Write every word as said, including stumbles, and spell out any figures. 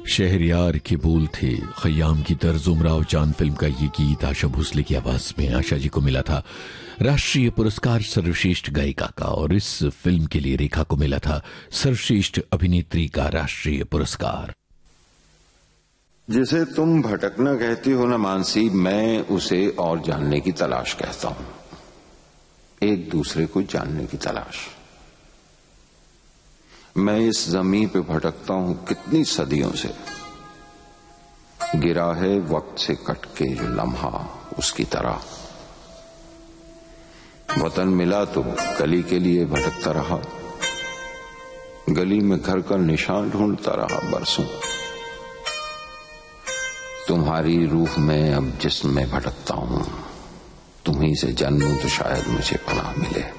शहरयार के बोल थे, खयाम की तर्ज उमराव जान फिल्म का ये गीत आशा भोसले की आवाज में आशा जी को मिला था राष्ट्रीय पुरस्कार सर्वश्रेष्ठ गायिका का, और इस फिल्म के लिए रेखा को मिला था सर्वश्रेष्ठ अभिनेत्री का राष्ट्रीय पुरस्कार। जिसे तुम भटकना कहती हो ना मानसी, मैं उसे और जानने की तलाश कहता हूं, एक दूसरे को जानने की तलाश। मैं इस जमीन पे भटकता हूं कितनी सदियों से, गिरा है वक्त से कटके जो लम्हा उसकी तरह। वतन मिला तो गली के लिए भटकता रहा, गली में घर का निशान ढूंढता रहा बरसों। तुम्हारी रूह में अब जिस्म में भटकता हूं, तुम्हीं से जन्मूं तो शायद मुझे पनाह मिले।